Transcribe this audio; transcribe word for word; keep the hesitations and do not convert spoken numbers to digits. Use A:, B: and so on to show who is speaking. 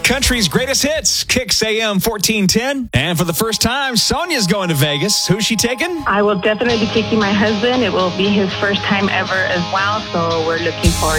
A: Country's greatest hits, Kicks A M fourteen ten. And for the first time, Sonia's going to Vegas. Who's she taking?
B: I will definitely be taking my husband. It will be his first time ever as well, so we're looking forward